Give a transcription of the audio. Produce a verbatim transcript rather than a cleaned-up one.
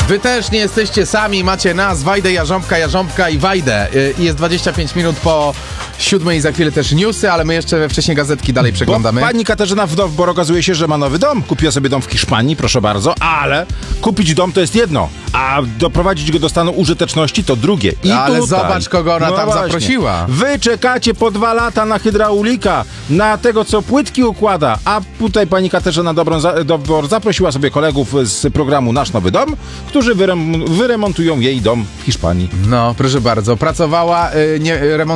Wy też nie jesteście sami, macie nas, Wajdę, Jarząbka, Jarząbka i Wajdę. I jest dwadzieścia pięć minut po siódmej i za chwilę też newsy, ale my jeszcze wcześniej gazetki dalej przeglądamy. Bo pani Katarzyna w Dowbor okazuje się, że ma nowy dom. Kupiła sobie dom w Hiszpanii, proszę bardzo, ale kupić dom to jest jedno, a doprowadzić go do stanu użyteczności to drugie. I ale tutaj, zobacz, kogo ona no tam właśnie, zaprosiła. Wy czekacie po dwa lata na hydraulika, na tego, co płytki układa, a tutaj pani Katarzyna Dobrą- Dowbor zaprosiła sobie kolegów z programu Nasz Nowy Dom, którzy wyrem- wyremontują jej dom w Hiszpanii. No, proszę bardzo, pracowała, y, nie, remont